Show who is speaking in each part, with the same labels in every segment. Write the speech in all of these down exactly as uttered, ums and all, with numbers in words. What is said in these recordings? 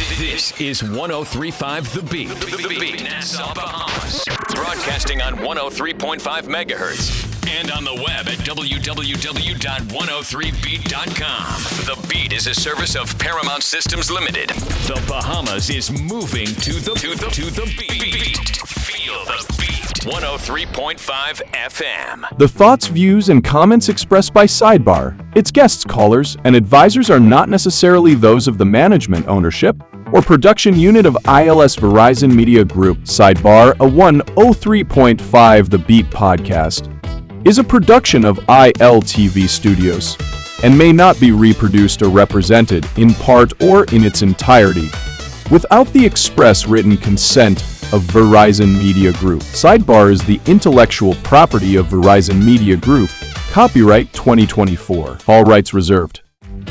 Speaker 1: This is one oh three point five The Beat. The Beat, Nassau, Bahamas. Broadcasting on one oh three point five megahertz. And on the web at w w w dot one oh three beat dot com. The Beat is a service of Paramount Systems Limited. The Bahamas is moving to the to the to the beat. Feel the beat. one oh three point five F M.
Speaker 2: The thoughts, views, and comments expressed by Sidebar, its guests, callers, and advisors are not necessarily those of the management, ownership, or production unit of I L S Verizon Media Group. Sidebar, a one oh three point five The Beat podcast, is a production of I L T V Studios and may not be reproduced or represented in part or in its entirety without the express written consent of Verizon Media Group. Sidebar is the intellectual property of Verizon Media Group. Copyright twenty twenty-four. All rights reserved.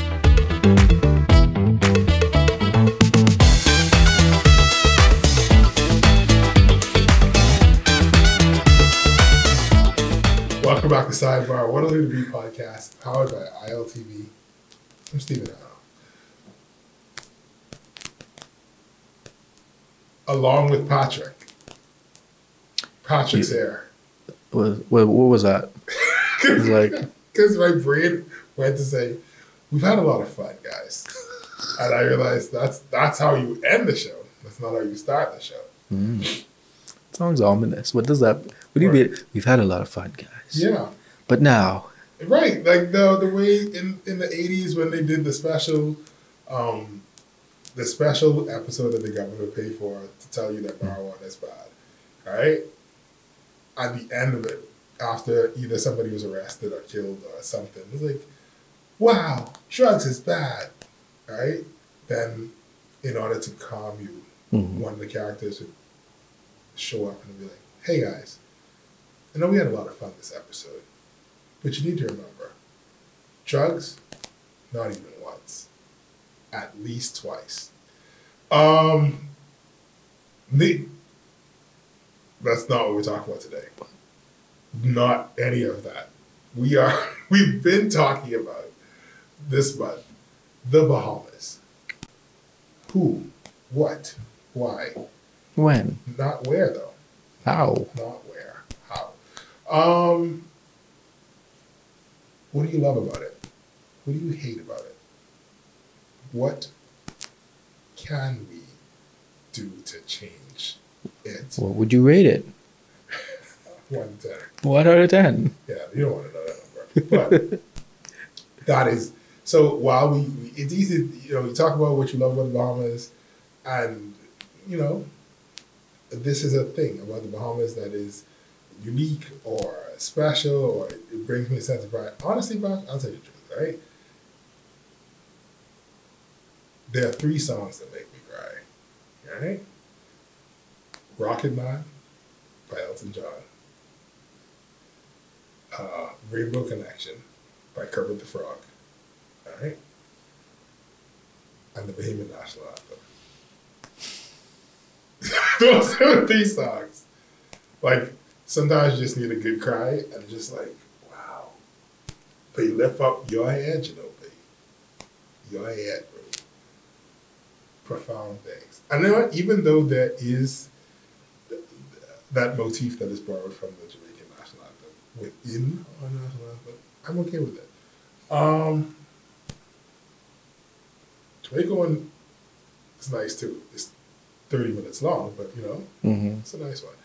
Speaker 3: Welcome back to Sidebar, one oh three The Beat podcast, powered by I L T V. I'm Stephen Allen. Along with Patrick. Patrick's here.
Speaker 4: What, what, what was that? It was like,
Speaker 3: Because my brain went to say, we've had a lot of fun, guys. And I realized that's that's how you end the show. That's not how you start the show.
Speaker 4: mm, sounds ominous. What does that, what do you
Speaker 3: Right.
Speaker 4: mean? We've had a lot of fun, guys.
Speaker 3: Yeah.
Speaker 4: But now,
Speaker 3: Right. Like the the way in, in the eighties when they did the special um the special episode that the government paid for to tell you that marijuana is bad. Right? At the end of it, after either somebody was arrested or killed or something, it was like, wow, drugs is bad. Right? Then in order to calm you,
Speaker 4: mhm,
Speaker 3: one of the characters would show up and be like, hey guys, I know we had a lot of fun this episode, but you need to remember, drugs, not even once, at least twice. Um, the, that's not what we're talking about today. Not any of that. We are, we've been talking about this month, the Bahamas. Who, what, why,
Speaker 4: when,
Speaker 3: not where though.
Speaker 4: how?
Speaker 3: Not where, how. Um, what do you love about it? What do you hate about it? What can we do to change it?
Speaker 4: What would you rate it?
Speaker 3: One to ten.
Speaker 4: One out of ten.
Speaker 3: Yeah, you don't want to know that number. But that is, so while we, we, it's easy, you know, you talk about what you love about the Bahamas, and, you know, this is a thing about the Bahamas that is unique or special, or it brings me a sense of pride. Honestly, Bob, I'll tell you the truth, right? There are three songs that make me cry, right? Rocket Man by Elton John. Uh, Rainbow Connection by Kermit the Frog, all right? And the Bahamian National Anthem. Those are the three songs. Like, sometimes you just need a good cry, and it's just like, wow. But you lift up your head, you know, baby. Your head, bro. Profound things. And you know what? Even though there is th- that motif that is borrowed from the Jamaican National Anthem within our national anthem, I'm okay with it. Um, Jamaica one is nice too. It's thirty minutes long, but you know,
Speaker 4: Mm-hmm.
Speaker 3: it's a nice one.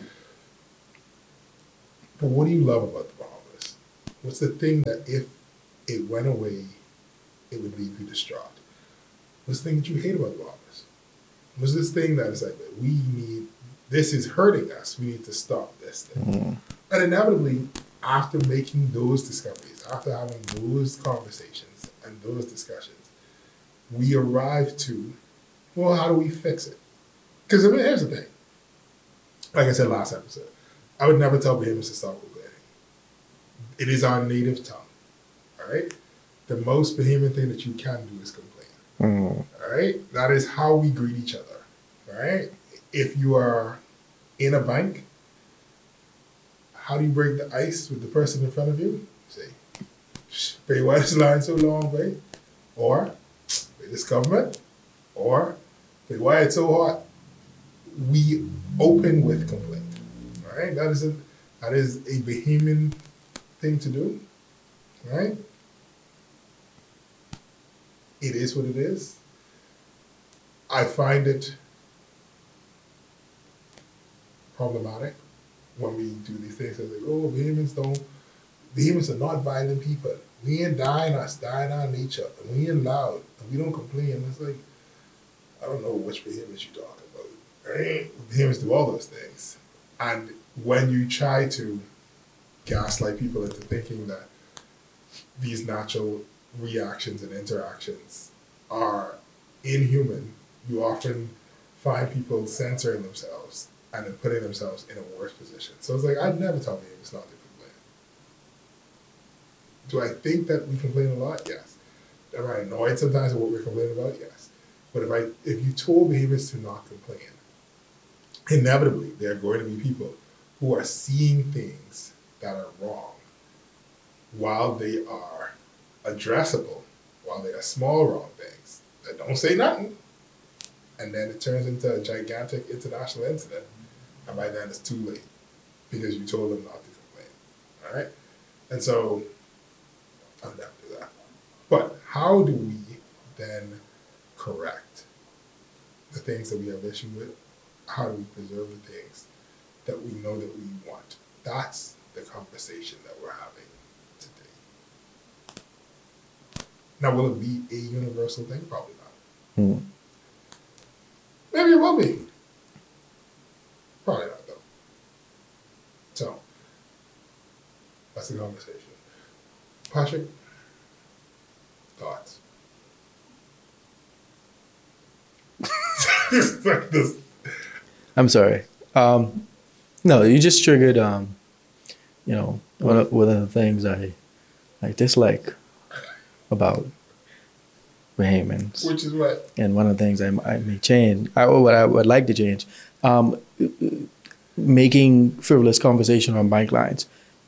Speaker 3: But what do you love about the Bahamas? What's the thing that if it went away, it would leave you distraught? What's the thing that you hate about the Bahamas? What's this thing that is like, we need, this is hurting us, we need to stop this thing?
Speaker 4: Mm.
Speaker 3: And inevitably, after making those discoveries, after having those conversations and those discussions, we arrive to, well, how do we fix it? Because I mean, here's the thing. Like I said last episode, I would never tell Bahamians to stop complaining. It is our native tongue, all right? The most Bahamian thing that you can do is complain,
Speaker 4: Mm.
Speaker 3: all right? That is how we greet each other, all right? If you are in a bank, how do you break the ice with the person in front of you? Say, "Pay, why is the line so long, babe?" Or, "Pay this government," or, Like, why it's so hot? We open with complaint. All right? That is a, that is a Bahamian thing to do. Right? It is what it is. I find it problematic when we do these things. It's like, oh, Bahamians don't, Bahamians are not violent people. We ain't dying us, dying our nature. And we ain't loud. And we don't complain. It's like, I don't know which Bahamians you talking about. Right? Bahamians do all those things. And when you try to gaslight people into thinking that these natural reactions and interactions are inhuman, you often find people censoring themselves and then putting themselves in a worse position. So it's like, I'd never tell Bahamians not to complain. Do I think that we complain a lot? Yes. Am I annoyed sometimes at what we're complaining about? Yes. But if I, if you told Bahamians to not complain, inevitably there are going to be people who are seeing things that are wrong while they are addressable, while they are small wrong things that don't say nothing, and then it turns into a gigantic international incident, and by then it's too late because you told them not to complain. All right, and so I'll never do that. But how do we then correct the things that we have issue with? How do we preserve the things that we know that we want? That's the conversation that we're having today. Now, will it be a universal thing? Probably not.
Speaker 4: Hmm.
Speaker 3: Maybe it will be. Probably not, though. So, that's the conversation. Patrick, thoughts? Like this.
Speaker 4: I'm sorry. Um, no, you just triggered, um, you know, one of, one of the things I, I dislike about Bahamians.
Speaker 3: Which is what?
Speaker 4: And one of the things I, I may change, I, or what I would like to change, um, making frivolous conversation on bike lines.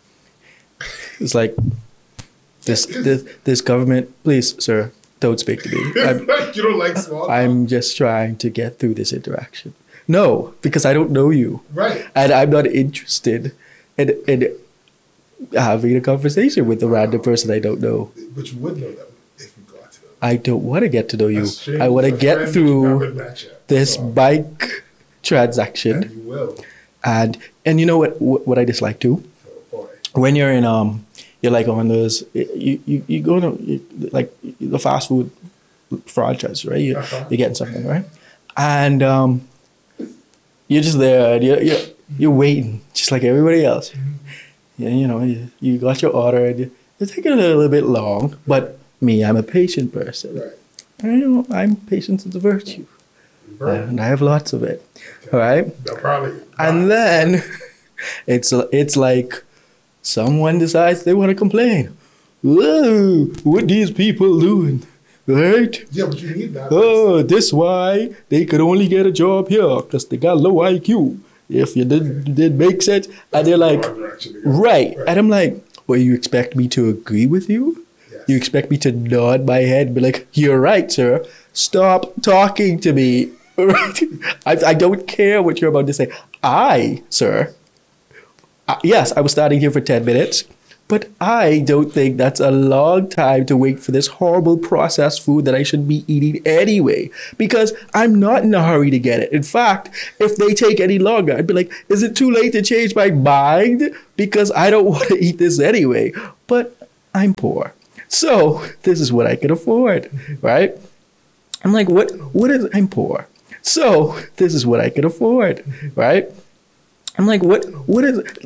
Speaker 4: It's like, this, this, this government, please, sir, don't speak to me. I'm,
Speaker 3: You don't like small talk?
Speaker 4: I'm just trying to get through this interaction. No, because I don't know you.
Speaker 3: Right.
Speaker 4: And I'm not interested in, in having a conversation with a random person I don't know.
Speaker 3: But you would know them if you got to them.
Speaker 4: I don't want to get to know you.
Speaker 3: A stranger
Speaker 4: I want to
Speaker 3: is a
Speaker 4: get
Speaker 3: friend that you
Speaker 4: through
Speaker 3: haven't met yet.
Speaker 4: this
Speaker 3: So,
Speaker 4: bike transaction.
Speaker 3: and you will.
Speaker 4: And and you know what what, what I dislike too?
Speaker 3: Oh, boy.
Speaker 4: When you're in um you're like on those you you, you go to you, like the fast food franchise, right? You
Speaker 3: Uh-huh.
Speaker 4: you're getting something, right? And um you're just there and you're you're, you're waiting just like everybody else. Yeah, you know, you, you got your order and you, it's taking a little bit long, but me, I'm a patient person.
Speaker 3: Right.
Speaker 4: And, you know, I'm patience is a virtue.
Speaker 3: Right.
Speaker 4: And I have lots of it. All right?
Speaker 3: They'll probably.
Speaker 4: And then it's it's like someone decides they want to complain. Whoa, what these people doing? Right?
Speaker 3: Yeah, but you need that.
Speaker 4: Oh, this why they could only get a job here because they got low I Q. If you did did make sense. And they're like,
Speaker 3: Wrong direction to go.
Speaker 4: right. And I'm like, well, you expect me to agree with you?
Speaker 3: Yes.
Speaker 4: You expect me to nod my head and be like, you're right, sir. Stop talking to me. Right? I, I don't care what you're about to say. I, sir, I, yes, I was standing here for ten minutes, but I don't think that's a long time to wait for this horrible processed food that I should be eating anyway, because I'm not in a hurry to get it. In fact, if they take any longer, I'd be like, is it too late to change my mind? Because I don't want to eat this anyway, but I'm poor. So this is what I can afford, right? I'm like, what, what is, I'm poor. So this is what I can afford, right? I'm like, what, what is,